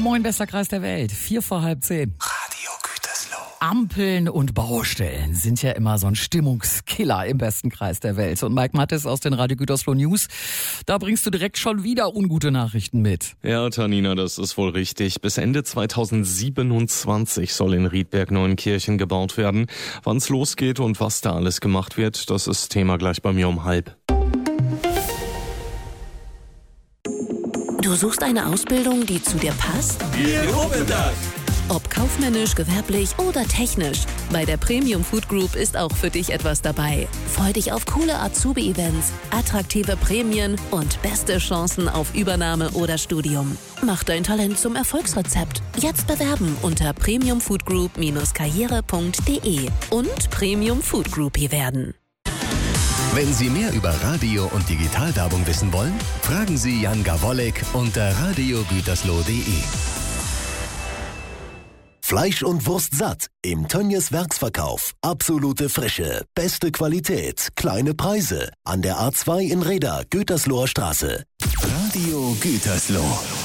Moin, bester Kreis der Welt. 9:45. Radio Gütersloh. Ampeln und Baustellen sind ja immer so ein Stimmungskiller im besten Kreis der Welt. Und Mike Mattes aus den Radio Gütersloh News, da bringst du direkt schon wieder ungute Nachrichten mit. Ja, Tanina, das ist wohl richtig. Bis Ende 2027 soll in Riedberg-Neuenkirchen gebaut werden. Wann's losgeht und was da alles gemacht wird, das ist Thema gleich bei mir um 12:30. Du suchst eine Ausbildung, die zu dir passt? Wir loben das! Ob kaufmännisch, gewerblich oder technisch, bei der Premium Food Group ist auch für dich etwas dabei. Freu dich auf coole Azubi-Events, attraktive Prämien und beste Chancen auf Übernahme oder Studium. Mach dein Talent zum Erfolgsrezept. Jetzt bewerben unter premiumfoodgroup-karriere.de und Premium Food Groupie werden. Wenn Sie mehr über Radio- und Digitalwerbung wissen wollen, fragen Sie Jan Gawolek unter radiogütersloh.de. Fleisch und Wurst satt im Tönnies Werksverkauf. Absolute Frische, beste Qualität, kleine Preise. An der A2 in Reda, Gütersloher Straße. Radio Gütersloh.